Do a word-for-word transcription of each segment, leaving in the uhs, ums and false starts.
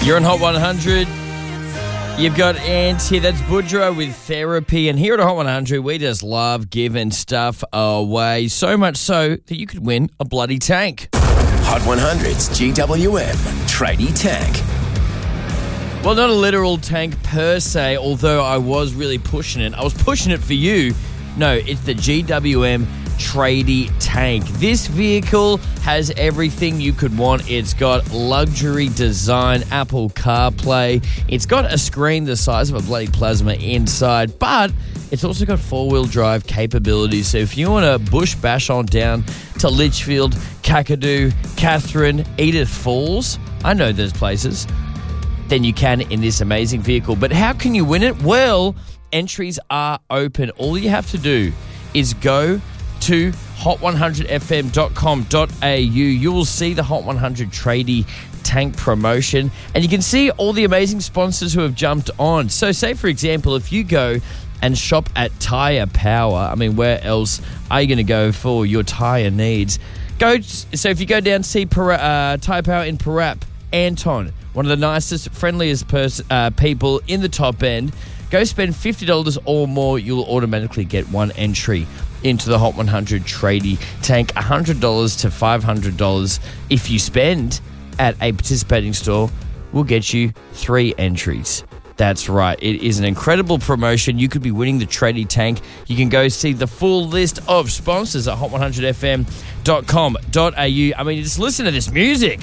You're on Hot one hundred. You've got Ant here. That's Boudreaux with Therapy. And here at Hot one hundred, we just love giving stuff away. So much so that you could win a bloody tank. Hot one hundred's G W M Tradie Tank. Well, not a literal tank per se, although I was really pushing it. I was pushing it for you. No, it's the G W M Tradie Tank. This vehicle has everything you could want. It's got luxury design, Apple CarPlay. It's got a screen the size of a bloody plasma inside, but it's also got four-wheel drive capabilities. So if you want to bush bash on down to Litchfield, Kakadu, Catherine, Edith Falls, I know those places, then you can in this amazing vehicle. But how can you win it? Well, entries are open. All you have to do is go to hot one hundred f m dot com dot a u. You will see the Hot one hundred Tradie Tank promotion, and you can see all the amazing sponsors who have jumped on. So say, for example, if you go and shop at Tyre Power, I mean, where else are you going to go for your tyre needs? Go. So if you go down to see Para, uh, Tyre Power in Parap, Anton, one of the nicest, friendliest pers- uh, people in the top end, go spend fifty dollars or more. You'll automatically get one entry into the Hot one hundred Tradie Tank. one hundred dollars to five hundred dollars if you spend at a participating store will get you three entries. That's right. It is an incredible promotion. You could be winning the Tradie Tank. You can go see the full list of sponsors at hot one hundred f m dot com dot a u. I mean, just listen to this music.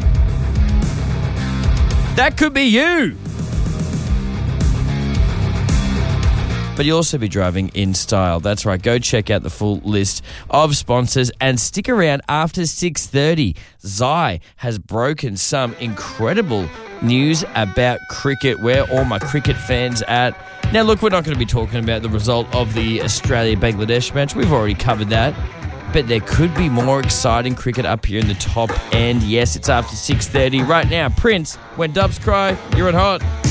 That could be you. But you'll also be driving in style. That's right. Go check out the full list of sponsors and stick around after six thirty. Zai has broken some incredible news about cricket. Where all my cricket fans at? Now, look, we're not going to be talking about the result of the Australia-Bangladesh match. We've already covered that. But there could be more exciting cricket up here in the top end. Yes, it's after six thirty. Right now, Prince, When Doves Cry, you're on Hot.